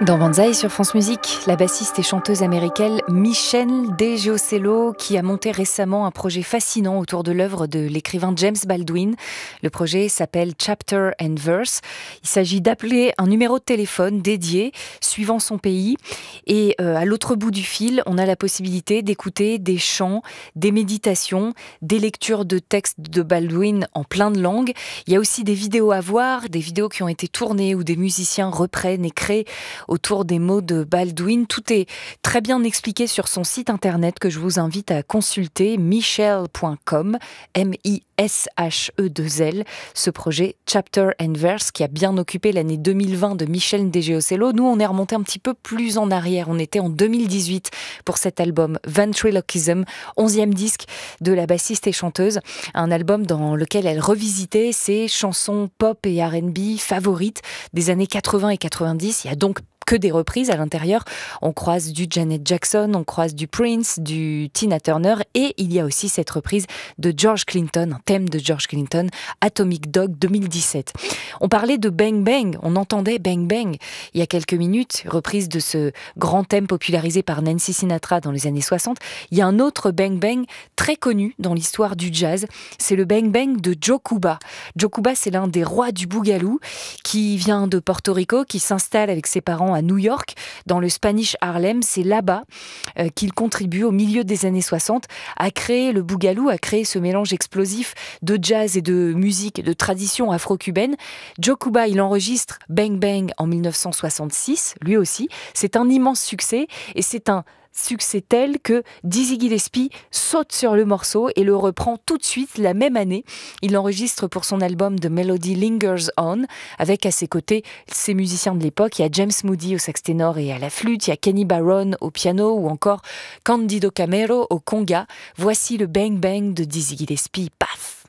Dans Banzai sur France Musique, la bassiste et chanteuse américaine Michelle DeGiocello qui a monté récemment un projet fascinant autour de l'œuvre de l'écrivain James Baldwin. Le projet s'appelle Chapter and Verse. Il s'agit d'appeler un numéro de téléphone dédié suivant son pays et à l'autre bout du fil, on a la possibilité d'écouter des chants, des méditations, des lectures de textes de Baldwin en plein de langues. Il y a aussi des vidéos à voir, des vidéos qui ont été tournées où des musiciens reprennent et créent autour des mots de Baldwin. Tout est très bien expliqué sur son site internet que je vous invite à consulter, michelle.com, M-I-S-H-E-2-L. Ce projet Chapter and Verse qui a bien occupé l'année 2020 de Michelle DeGiocello. Nous, on est remonté un petit peu plus en arrière. On était en 2018 pour cet album Ventriloquism, 11e disque de la bassiste et chanteuse. Un album dans lequel elle revisitait ses chansons pop et R&B favorites des années 80 et 90. Il y a donc que des reprises à l'intérieur. On croise du Janet Jackson, on croise du Prince, du Tina Turner et il y a aussi cette reprise de George Clinton, un thème de George Clinton, Atomic Dog 2017. On parlait de Bang Bang, on entendait Bang Bang il y a quelques minutes, reprise de ce grand thème popularisé par Nancy Sinatra dans les années 60. Il y a un autre Bang Bang très connu dans l'histoire du jazz, c'est le Bang Bang de Joe Cuba. Joe Cuba, c'est l'un des rois du boogaloo qui vient de Porto Rico, qui s'installe avec ses parents à New York, dans le Spanish Harlem. C'est là-bas qu'il contribue au milieu des années 60 à créer le boogaloo, à créer ce mélange explosif de jazz et de musique, de tradition afro-cubaine. Joe Cuba, il enregistre Bang Bang en 1966, lui aussi. C'est un immense succès et c'est un succès tel que Dizzy Gillespie saute sur le morceau et le reprend tout de suite la même année. Il l'enregistre pour son album The Melody Lingers On, avec à ses côtés ses musiciens de l'époque. Il y a James Moody au sax ténor et à la flûte, il y a Kenny Barron au piano ou encore Candido Camero au conga. Voici le Bang Bang de Dizzy Gillespie. Paf!